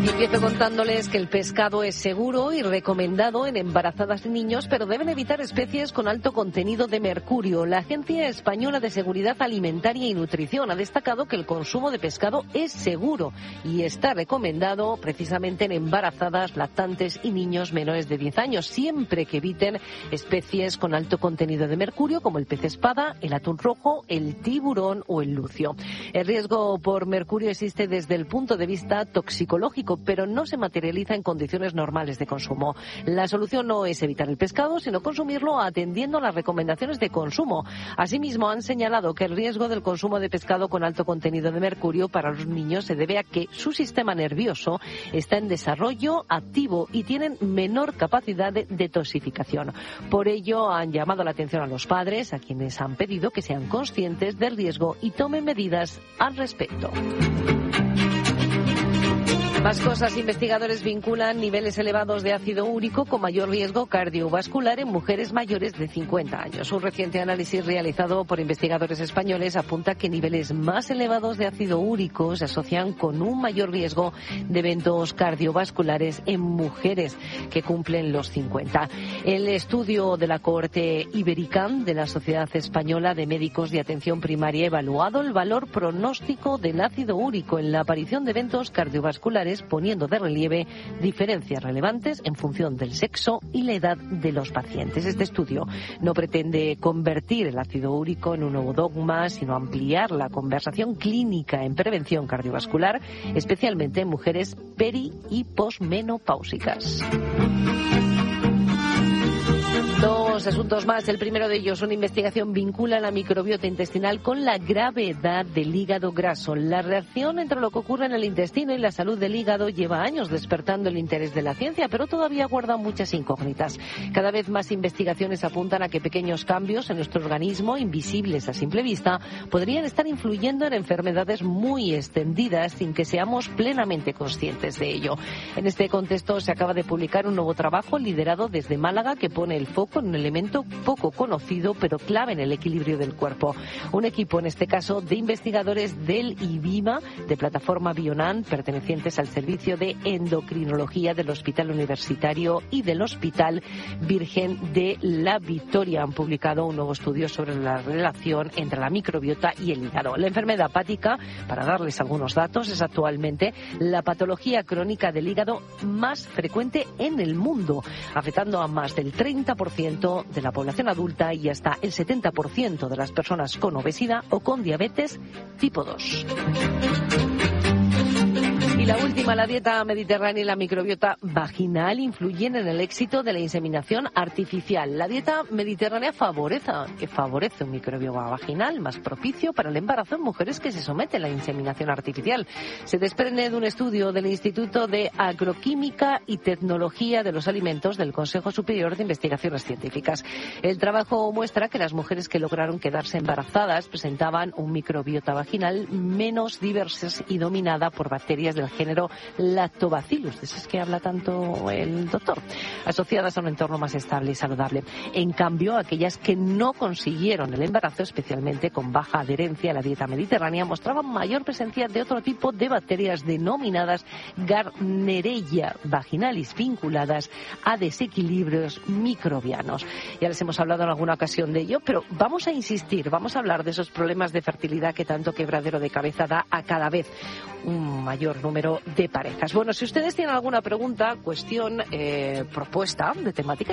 Empiezo contándoles que el pescado es seguro y recomendado en embarazadas y niños, pero deben evitar especies con alto contenido de mercurio. La Agencia Española de Seguridad Alimentaria y Nutrición ha destacado que el consumo de pescado es seguro y está recomendado precisamente en embarazadas, lactantes y niños menores de 10 años, siempre que eviten especies con alto contenido de mercurio como el pez espada, el atún rojo, el tiburón o el lucio. El riesgo por mercurio existe desde el punto de vista toxicológico, pero no se materializa en condiciones normales de consumo. La solución no es evitar el pescado, sino consumirlo atendiendo a las recomendaciones de consumo. Asimismo, han señalado que el riesgo del consumo de pescado con alto contenido de mercurio para los niños se debe a que su sistema nervioso está en desarrollo activo y tienen menor capacidad de detoxificación. Por ello, han llamado la atención a los padres, a quienes han pedido que sean conscientes del riesgo y tomen medidas al respecto. Más cosas. Investigadores vinculan niveles elevados de ácido úrico con mayor riesgo cardiovascular en mujeres mayores de 50 años. Un reciente análisis realizado por investigadores españoles apunta que niveles más elevados de ácido úrico se asocian con un mayor riesgo de eventos cardiovasculares en mujeres que cumplen los 50. El estudio de la cohorte Ibericam de la Sociedad Española de Médicos de Atención Primaria ha evaluado el valor pronóstico del ácido úrico en la aparición de eventos cardiovasculares, poniendo de relieve diferencias relevantes en función del sexo y la edad de los pacientes. Este estudio no pretende convertir el ácido úrico en un nuevo dogma, sino ampliar la conversación clínica en prevención cardiovascular, especialmente en mujeres peri- y posmenopáusicas. Dos asuntos más. El primero de ellos, una investigación vincula la microbiota intestinal con la gravedad del hígado graso. La relación entre lo que ocurre en el intestino y la salud del hígado lleva años despertando el interés de la ciencia, pero todavía guarda muchas incógnitas. Cada vez más investigaciones apuntan a que pequeños cambios en nuestro organismo, invisibles a simple vista, podrían estar influyendo en enfermedades muy extendidas sin que seamos plenamente conscientes de ello. En este contexto se acaba de publicar un nuevo trabajo liderado desde Málaga que pone el foco en un elemento poco conocido pero clave en el equilibrio del cuerpo. Un equipo, en este caso, de investigadores del IBIMA, de plataforma Bionan, pertenecientes al Servicio de Endocrinología del Hospital Universitario y del Hospital Virgen de la Victoria, han publicado un nuevo estudio sobre la relación entre la microbiota y el hígado. La enfermedad hepática, para darles algunos datos, es actualmente la patología crónica del hígado más frecuente en el mundo, afectando a más del 30% de la población adulta y hasta el 70% de las personas con obesidad o con diabetes tipo 2. Y la última, la dieta mediterránea y la microbiota vaginal influyen en el éxito de la inseminación artificial. La dieta mediterránea favorece un microbioma vaginal más propicio para el embarazo en mujeres que se someten a la inseminación artificial. Se desprende de un estudio del Instituto de Agroquímica y Tecnología de los Alimentos del Consejo Superior de Investigaciones Científicas. El trabajo muestra que las mujeres que lograron quedarse embarazadas presentaban un microbiota vaginal menos diversa y dominada por bacterias del género Lactobacillus, de esas que habla tanto el doctor, asociadas a un entorno más estable y saludable. En cambio, aquellas que no consiguieron el embarazo, especialmente con baja adherencia a la dieta mediterránea, mostraban mayor presencia de otro tipo de bacterias denominadas Gardnerella vaginalis, vinculadas a desequilibrios microbianos. Ya les hemos hablado en alguna ocasión de ello, pero vamos a insistir, vamos a hablar de esos problemas de fertilidad que tanto quebradero de cabeza da a cada vez un mayor número de parejas. Bueno, si ustedes tienen alguna pregunta, cuestión, propuesta de temática,